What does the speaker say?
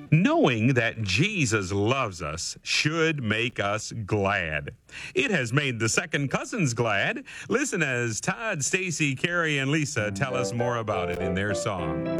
Knowing that Jesus loves us should make us glad. It has made the second cousins glad. Listen as Todd, Stacy, Carrie, and Lisa tell us more about it in their song.